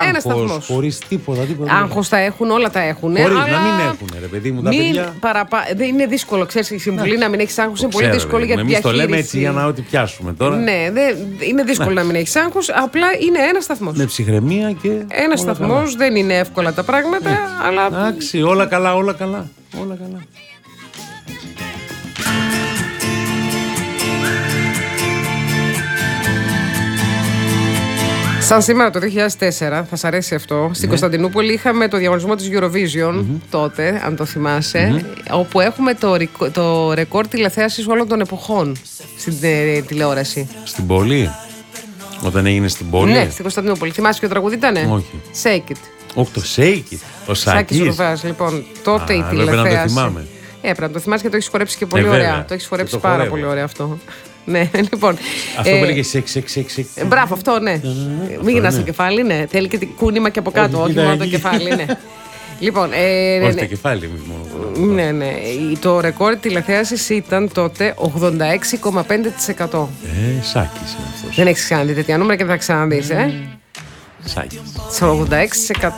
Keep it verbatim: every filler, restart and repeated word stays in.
Ένας σταθμός. Χωρίς τίποτα, τίποτα. Άγχος τα έχουν, όλα τα έχουν. Χωρίς αλλά... να μην έχουν, ρε παιδί μου, τα μην παιδιά. Παραπα... Δεν είναι δύσκολο, ξέρεις, η συμβουλή να μην έχεις άγχος είναι πολύ Ξέρω, δύσκολο για τη εμείς διαχείριση. το λέμε έτσι για να ό,τι πιάσουμε τώρα. Ναι, δε, είναι δύσκολο να μην έχεις άγχος, απλά είναι ένας σταθμός. Με ψυχραιμία και. Ένας σταθμός, δεν είναι εύκολα τα πράγματα, αλλά. Εντάξει, όλα καλά, όλα καλά. Όλα καλά. Σαν σήμερα το δύο χιλιάδες τέσσερα, θα σ' αρέσει αυτό, στην Ναι. Κωνσταντινούπολη είχαμε το διαγωνισμό της Eurovision, mm-hmm. τότε, αν το θυμάσαι, mm-hmm. όπου έχουμε το, ρικο, το ρεκόρ τηλεθέασης όλων των εποχών στην ε, τηλεόραση. Στην πόλη. Όταν έγινε στην πόλη. Ναι, στην Κωνσταντινούπολη. Θυμάσαι ποιο τραγούδι ήτανε? Όχι. Shake It. Όχι, το Shake It. Ο Σάκης Σάκης. Ρουβάς, λοιπόν, τότε Α, η έπρεπε να το τηλεθέαση. θυμάμαι. Ε, πρέπει να το θυμάσαι και το έχεις χορέψει και πολύ Ε, ωραία. βέβαια. Το έχεις χορέψει Και το πάρα χορεύω. πολύ ωραία αυτό. Ναι, λοιπόν. Αυτό ε, που έλεγε Shake, Shake, Shake, Shake. Ε, Μπράβο, αυτό ναι. Μην γυρνάς το κεφάλι, ναι. Θέλει και κούνημα και από κάτω, Όχι, όχι κοίτα, μόνο το εκεί. κεφάλι, ναι. Λοιπόν, ε, ναι, Όχι ναι. το κεφάλι εμείς μόνο. Ναι, ναι. Το ρεκόρ τηλεθέασης ήταν τότε ογδόντα έξι κόμμα πέντε τοις εκατό. Ε, Σάκης είναι αυτός. Δεν έχεις ξαναδεί τέτοια νούμερα και δεν θα ξαναδείς, ε. Σάκης. Στο ογδόντα έξι τοις εκατό.